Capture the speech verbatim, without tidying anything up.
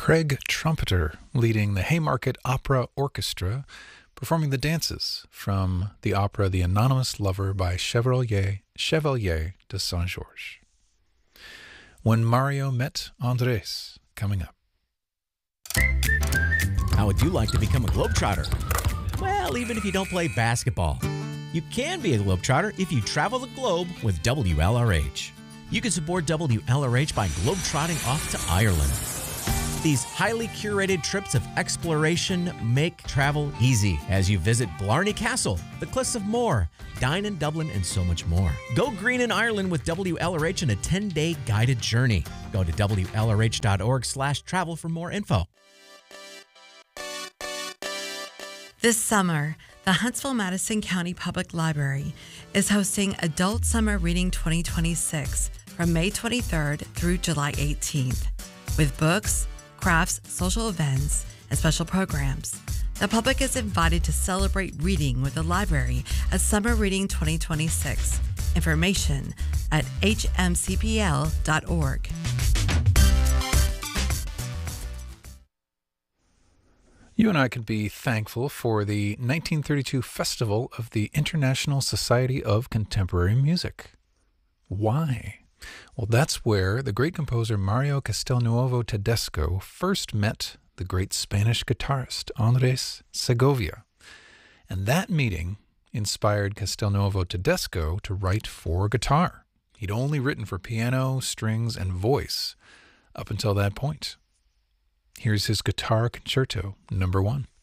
Craig Trumpeter leading the Haymarket Opera Orchestra, performing the dances from the opera The Anonymous Lover by Chevalier, Chevalier de Saint-Georges. When Mario Met Andres, coming up. How would you like to become a Globetrotter? Well, even if you don't play basketball, you can be a Globetrotter if you travel the globe with W L R H. You can support W L R H by globetrotting off to Ireland. These highly curated trips of exploration make travel easy as you visit Blarney Castle, the Cliffs of Moher, dine in Dublin, and so much more. Go green in Ireland with W L R H in a ten-day guided journey. Go to W L R H dot org slash travel for more info. This summer, the Huntsville-Madison County Public Library is hosting Adult Summer Reading twenty twenty-six from May twenty-third through July eighteenth. With books, crafts, social events, and special programs, the public is invited to celebrate reading with the library at Summer Reading twenty twenty-six. Information at H M C P L dot org. You and I could be thankful for the nineteen thirty-two Festival of the International Society of Contemporary Music. Why? Well, that's where the great composer Mario Castelnuovo Tedesco first met the great Spanish guitarist Andres Segovia. And that meeting inspired Castelnuovo Tedesco to write for guitar. He'd only written for piano, strings, and voice up until that point. Here's his guitar concerto, number one.